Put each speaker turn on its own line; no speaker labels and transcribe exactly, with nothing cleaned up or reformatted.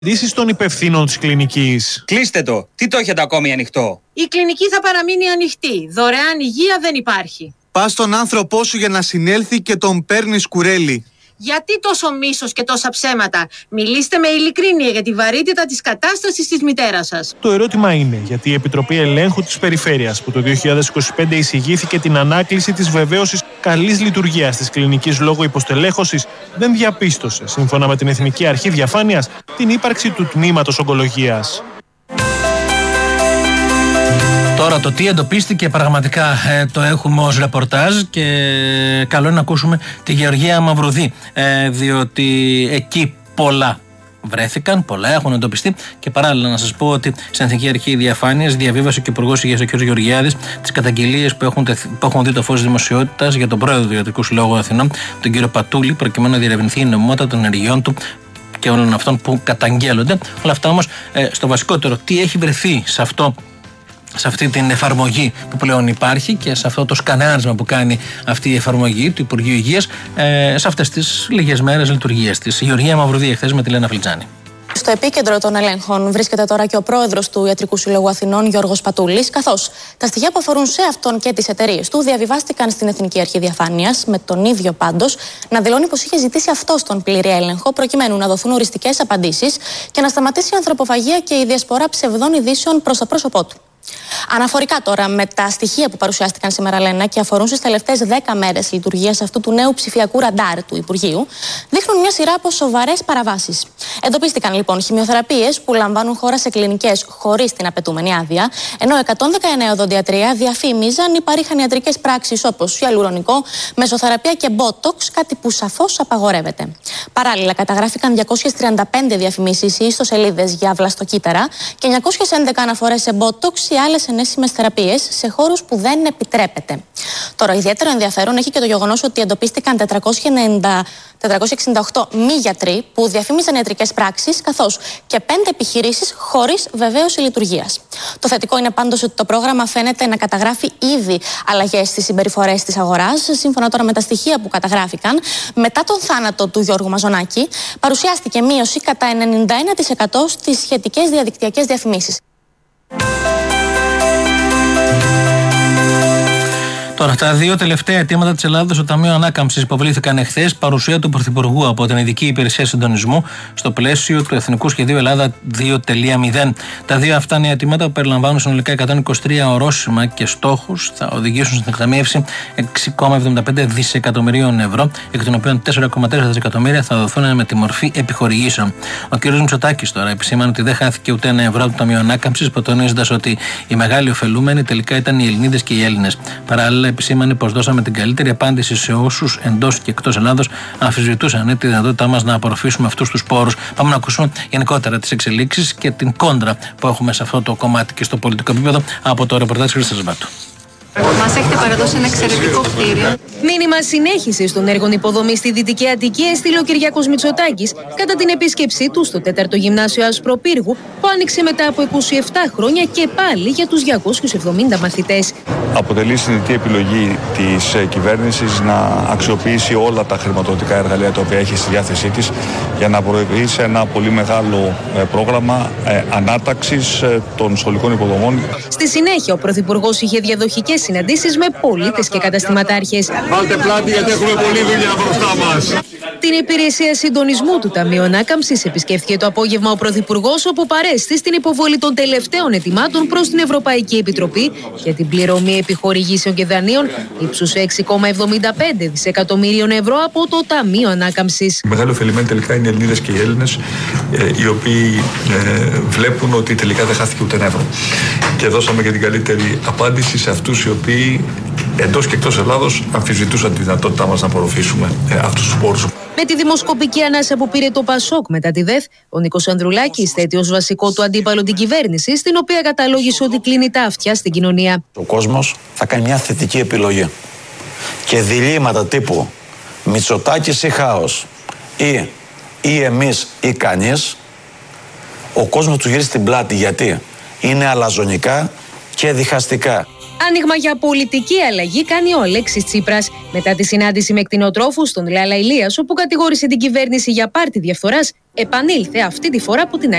Ειδήσεις των υπευθύνων της κλινικής.
Κλείστε το. Τι το έχετε ακόμη ανοιχτό?
Η κλινική θα παραμείνει ανοιχτή. Δωρεάν υγεία δεν υπάρχει.
Πας στον άνθρωπό σου για να συνέλθει και τον παίρνεις κουρέλι.
Γιατί τόσο μίσος και τόσα ψέματα? Μιλήστε με ειλικρίνεια για τη βαρύτητα της κατάστασης της μητέρας σας.
Το ερώτημα είναι γιατί η Επιτροπή Ελέγχου της Περιφέρειας, που το δύο χιλιάδες είκοσι πέντε εισηγήθηκε την ανάκληση της βεβαίωσης καλής λειτουργίας της κλινικής λόγω υποστελέχωσης, δεν διαπίστωσε, σύμφωνα με την Εθνική Αρχή Διαφάνειας, την ύπαρξη του τμήματος ογκολογίας.
Τώρα το τι εντοπίστηκε πραγματικά ε, το έχουμε ως ρεπορτάζ και καλό είναι να ακούσουμε τη Γεωργία Μαυρουδή, ε, διότι εκεί πολλά βρέθηκαν, πολλά έχουν εντοπιστεί και παράλληλα να σας πω ότι στην Εθνική Αρχή Διαφάνειας διαβίβασε και ο Υπουργός Υγείας ο κ. Γεωργιάδης τις καταγγελίες που έχουν, που έχουν δει το φως δημοσιότητας για τον πρόεδρο του Ιατρικού Συλλόγου Αθηνών, τον κ. Πατούλη, προκειμένου να διερευνηθεί η νομιμότητα των ενεργειών του και όλων αυτών που καταγγέλλονται. Όλα αυτά όμως ε, στο βασικότερο, τι έχει βρεθεί σε αυτό, σε αυτή την εφαρμογή που πλέον υπάρχει και σε αυτό το σκανάρισμα που κάνει αυτή η εφαρμογή του Υπουργείου Υγείας ε, σε αυτές τις λίγες μέρες λειτουργίας της. Η Γεωργία Μαυρουδή εχθές με τη Λένα Φλιτζάνη.
Στο επίκεντρο των ελέγχων βρίσκεται τώρα και ο πρόεδρος του Ιατρικού Συλλόγου Αθηνών, Γιώργος Πατούλης, καθώς τα στοιχεία που αφορούν σε αυτόν και τις εταιρείες του διαβιβάστηκαν στην Εθνική Αρχή Διαφάνειας, με τον ίδιο πάντως να δηλώνει πως είχε ζητήσει αυτός τον πλήρη έλεγχο, προκειμένου να δοθούν οριστικές απαντήσεις και να σταματήσει η ανθρωποφαγία και η διασπορά ψευδών ειδήσεων προς το πρόσωπό του. Αναφορικά τώρα με τα στοιχεία που παρουσιάστηκαν σήμερα, Λένα, και αφορούν στις τελευταίες δέκα μέρες λειτουργίας αυτού του νέου ψηφιακού ραντάρ του Υπουργείου, δείχνουν μια σειρά από σοβαρές παραβάσεις. Εντοπίστηκαν λοιπόν χημειοθεραπείες που λαμβάνουν χώρα σε κλινικές χωρίς την απαιτούμενη άδεια, ενώ εκατόν δεκαεννέα οδοντιατρία διαφήμιζαν ή παρήχαν ιατρικές πράξεις όπως ιαλουρονικό, μεσοθεραπεία και μπότοξ, κάτι που σαφώς απαγορεύεται. Παράλληλα, καταγράφηκαν διακόσιες τριάντα πέντε διαφημίσεις ή ιστοσελίδες για βλαστοκύτταρα και εννιακόσιες έντεκα αναφορές σε μπότοξ ή άλλες ενέσιμες θεραπείες σε χώρους που δεν επιτρέπεται. Τώρα, ιδιαίτερο ενδιαφέρον έχει και το γεγονός ότι εντοπίστηκαν τετρακόσιες εξήντα οκτώ μη γιατροί που διαφήμιζαν ιατρικές πράξεις, καθώς και πέντε επιχειρήσεις χωρίς βεβαίωση λειτουργίας. Το θετικό είναι πάντως ότι το πρόγραμμα φαίνεται να καταγράφει ήδη αλλαγές στις συμπεριφορές της αγοράς. Σύμφωνα τώρα με τα στοιχεία που καταγράφηκαν, μετά τον θάνατο του Γιώργου Μαζονάκη, παρουσιάστηκε μείωση κατά ενενήντα ένα τοις εκατό στις σχετικές διαδικτυακές διαφημίσεις.
Τώρα, τα δύο τελευταία αιτήματα της Ελλάδας στο Ταμείο Ανάκαμψης υποβλήθηκαν εχθές, παρουσία του Πρωθυπουργού από την Ειδική Υπηρεσία Συντονισμού στο πλαίσιο του Εθνικού Σχεδίου Ελλάδα δύο κόμμα μηδέν. Τα δύο αυτά νέα αιτήματα, που περιλαμβάνουν συνολικά εκατόν είκοσι τρία ορόσημα και στόχους, θα οδηγήσουν στην εκταμείευση έξι κόμμα εβδομήντα πέντε δισεκατομμυρίων ευρώ, εκ των οποίων τέσσερα κόμμα τέσσερα δισεκατομμύρια θα δοθούν με τη μορφή επιχορηγήσεων. Ο κ. Μητσοτάκης τώρα επισήμανε ότι δεν χάθηκε ούτε ένα ευρώ από το Ταμείο Ανάκαμψης, τονίζοντας ότι οι μεγάλοι ωφελούμενοι τελικά ήταν οι Ελληνίδες και οι Έλληνες. Παράλληλα, επισήμανε πως δώσαμε την καλύτερη απάντηση σε όσους εντός και εκτός Ελλάδος αμφισβητούσαν τη δυνατότητά μας να απορροφήσουμε αυτούς τους πόρους. Πάμε να ακούσουμε γενικότερα τις εξελίξεις και την κόντρα που έχουμε σε αυτό το κομμάτι και στο πολιτικό επίπεδο από το ρεπορτάζ Χρήστας Ζεμπάτου.
Μας έχετε παραδώσει ένα εξαιρετικό κτίριο. Μήνυμα συνέχισης των έργων υποδομής στη Δυτική Αττική έστειλε ο Κυριάκος Μητσοτάκης κατά την επίσκεψή του στο τέταρτο Γυμνάσιο Ασπροπύργου, που άνοιξε μετά από είκοσι επτά χρόνια και πάλι για τους διακόσιους εβδομήντα μαθητές.
Αποτελεί συνειδητή επιλογή της κυβέρνησης να αξιοποιήσει όλα τα χρηματοδοτικά εργαλεία τα οποία έχει στη διάθεσή της για να προωθήσει ένα πολύ μεγάλο πρόγραμμα ανάταξης των σχολικών υποδομών.
Στη συνέχεια, ο Πρωθυπουργός είχε διαδοχικές συναντήσεις με πολίτες και καταστηματάρχες.
Βάλτε πλάτη, γιατί έχουμε πολλή δουλειά μπροστά μας.
Την υπηρεσία συντονισμού του Ταμείου Ανάκαμψης επισκέφθηκε το απόγευμα ο Πρωθυπουργός, όπου παρέστη στην υποβολή των τελευταίων αιτημάτων προς την Ευρωπαϊκή Επιτροπή για την πληρωμή επιχορηγήσεων και δανείων ύψους έξι κόμμα εβδομήντα πέντε δισεκατομμύριων ευρώ από το Ταμείο Ανάκαμψης.
Οι μεγάλοι ωφελημένοι τελικά είναι οι Ελληνίδες και οι Έλληνες, οι οποίοι ε, βλέπουν ότι τελικά δεν χάθηκε ούτε ένα ευρώ. Και δώσαμε και την καλύτερη απάντηση σε αυτούς οι οποίοι εντός και εκτός Ελλάδος αμφισβητούσαν τη δυνατότητά μας να απορροφήσουμε ε, αυτούς τους πόρους.
Με τη δημοσκοπική ανάσα που πήρε το Πασόκ μετά τη ΔΕΘ, ο Νίκος Ανδρουλάκης θέτει ως βασικό του αντίπαλο την κυβέρνηση, στην οποία καταλόγησε ότι κλείνει τα αυτιά στην κοινωνία.
Ο κόσμος θα κάνει μια θετική επιλογή. Και διλήμματα τύπου Μητσοτάκης ή χάος, ή, ή εμείς ή κανείς, ο κόσμος του γυρίζει την πλάτη. Γιατί είναι αλαζονικά και διχαστικά.
Άνοιγμα για πολιτική αλλαγή κάνει ο Αλέξης Τσίπρας μετά τη συνάντηση με κτηνοτρόφους στον Λάλα Ηλίας, όπου κατηγόρησε την κυβέρνηση για πάρτι διαφθοράς, επανήλθε αυτή τη φορά από την